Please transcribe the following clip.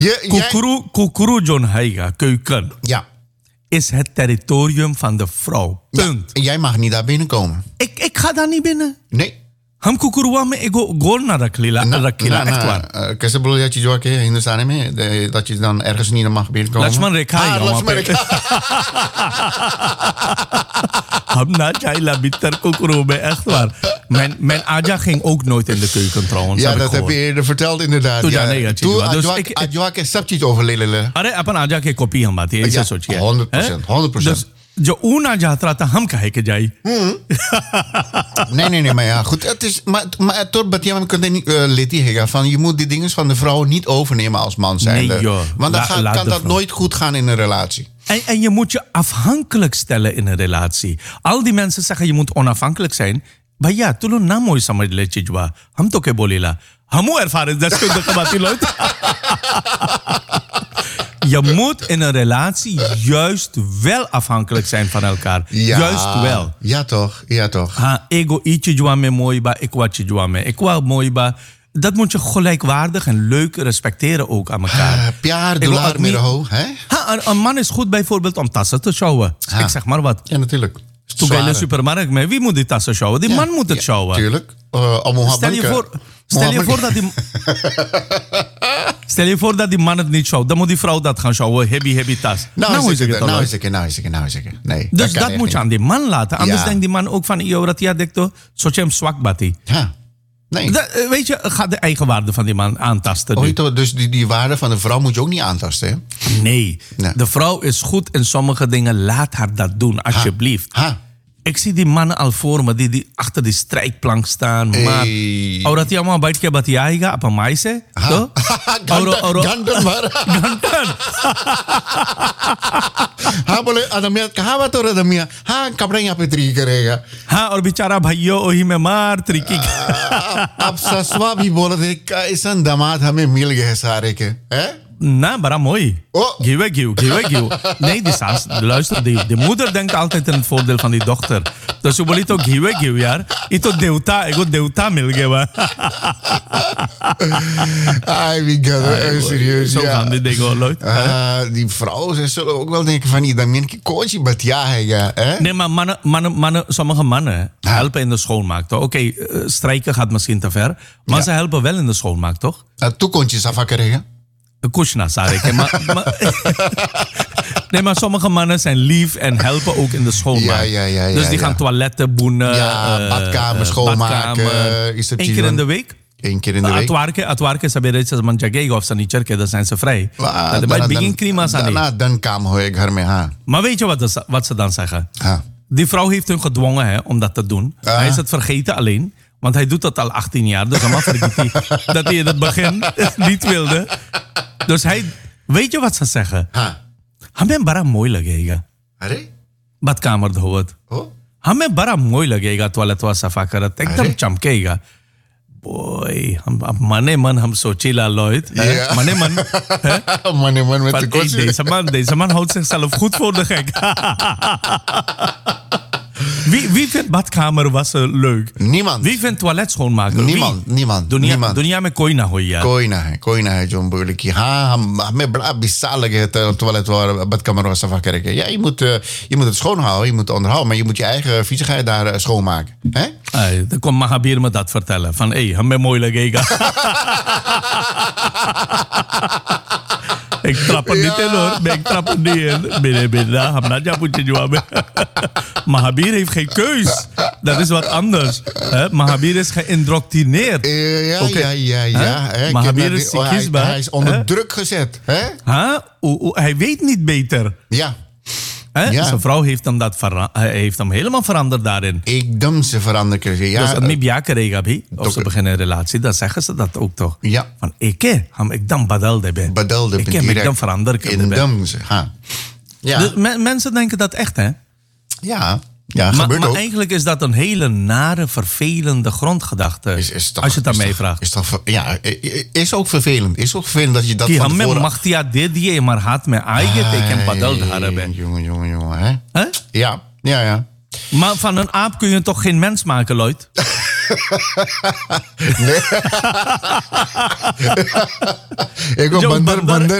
Kukuru John Haiga, keuken, Ja. is het territorium van de vrouw. Punt. Ja, jij mag niet daar binnenkomen. Ik ga daar niet binnen. Nee. Ham kukuru me ik go naar de kila, echt waar. कैसे बोलो या चीजों के हिंदुस्तान में dat je dan ergens niet mag binnenkomen. Lakshman Rekha. Lakshman Rekha. Ham na chaila bitter kukuru me, echt waar. Mijn Aja ging ook nooit in de keuken trouwens. Ja, dat heb je eerder verteld inderdaad. Toen Adjoa ke sab cheez over lele. अरे अपन आजा के कॉपी हम बात है ऐसे सोचिए 100%. जो ऊना यात्रा था हम कहे के जाई Nee, maar ja, goed. Het is, maar tot Batia niet leti hega van je moet die dingen van de vrouw niet overnemen als man zijn. Nee, joh. Want dan kan dat nooit goed gaan in een relatie. En je moet je afhankelijk stellen in een relatie. Al die mensen zeggen je moet onafhankelijk zijn. Maar ja, tulun na mooi samaj le chijwa. Ham to ke bolila. Hamu ervaren deskundige wat die leute. Je moet in een relatie juist wel afhankelijk zijn van elkaar. Ja, juist wel. Ja toch. Ha, ego ietsje jwa me mooi ba, ik wat je jwa me. Ik wou mooi ba. Dat moet je gelijkwaardig en leuk respecteren ook aan elkaar. Piaar dollar miro, hè? Een man is goed bijvoorbeeld om tassen te sjouwen. Ik zeg maar wat. Ja, natuurlijk. Toen bij de supermarkt mee, wie moet die tassen sjouwen? Die man moet het sjouwen. Tuurlijk. Stel je voor dat die man het niet sjouwt. Dan moet die vrouw dat gaan sjouwen. Heavy tas. Nou is het. Nee. Dus dat moet je aan die man laten. Anders denkt die man ook van, yo, dat ja, dekto, zoals je hem zwak bati. Ja. Nee. Weet je, ga de eigen waarde van die man aantasten. Dus die waarde van de vrouw moet je ook niet aantasten, hè? Nee. De vrouw is goed in sommige dingen. Laat haar dat doen, alsjeblieft. Ik zie die mannen al voor me die achter die strijkplank staan. Maar dat die allemaal bij het batiaiga op een meisje. Ganten maar. Ha boleh adamia kaha to adamia. Ha kapdanya pe tri karega. Ha और बेचारा भाइयों वही में मार तरीके अब ससुरा भी बोल रहे कैसा दामाद हमें मिल गए सारे के हैं. Nou, maar mooi. Gieuw. Nee, luister, de moeder denkt altijd in het voordeel van die dochter. Dus je moet ook gieuw, ja. Ik deuta milgewa. Wie gaat serieus? Zo gaan die dingen, leuk. Die vrouwen, ze zullen ook wel denken van, dan ben ik een coachje, maar ja, hè? Nee, maar sommige mannen helpen in de schoonmaak, toch? Oké, strijken gaat misschien te ver, maar ze helpen wel in de schoonmaak, toch? Toekomstjes afhakken. Kushna, Sarek. Nee, maar sommige mannen zijn lief en helpen ook in de schoonmaak. Ja. Dus die gaan toiletten boenen. Badkamer schoonmaken. Eén keer in de week? Eén keer in de week. Atwarke sabere se man jagega of sanicherke, dan zijn ze vrij. Dat bij begin krima sani. Dan kam hoor ik haar mee. Maar weet je wat ze dan zeggen? Die vrouw heeft hem gedwongen om dat te doen. Hij is het vergeten alleen. Want hij doet dat al 18 jaar. Dus allemaal vergeet hij dat hij in het begin niet wilde. Dus weet je wat ze zeggen? हमें बड़ा मोई लगेगा. अरे? badkamer धोवत. हमें बड़ा मोई लगेगा टॉयलेट वा सफा करत एकदम चमकेगा. Boy, मन हम सोचीला Lloyd. Mane man met de kost. Deze man houdt zichzelf goed voor de gek. Wie vindt badkamer wassen leuk? Niemand. Wie vindt toilet schoonmaken? Niemand. दुनिया में कोई ना हो यार. कोई ना है जो बोले कि हाँ हमें बड़ा बिस्सा लगे toilet waar badkamer was सफा करेंगे. Ja, je moet het schoonhouden, je moet het onderhouden, maar je moet je eigen viezigheid daar schoonmaken. Hè? Dan komt Mahabir me dat vertellen. Van, hame mooi लगेगा. Ik trap er niet in hoor. Ik trap er niet in. Binnen. Hamnaja moet je jawab. Mahabir heeft geen keus. Dat is wat anders. Mahabir is geïndoctrineerd. Ja. Mahabir is kiesbaar. Hij is onder druk gezet. Hij weet niet beter. Ja. Zijn vrouw heeft hem helemaal veranderd daarin. Ekdam ze veranderen. Dus het mibjakerega bi, als ze beginnen een relatie, dan zeggen ze dat ook toch. Ja. Van ik dan badelde ben. Ik dan veranderen ben. Ja. Dus mensen denken dat echt, hè? Ja, gebeurt maar ook. Eigenlijk is dat een hele nare, vervelende grondgedachte. Als je het aan mij vraagt. Is ook vervelend. Is ook vervelend dat je dat van tevoren... Machtia dit maar had me eigen teken badelde hebben. Jongen, hè? Ja. Maar van een aap kun je toch geen mens maken, Lloyd? Ik wil bandar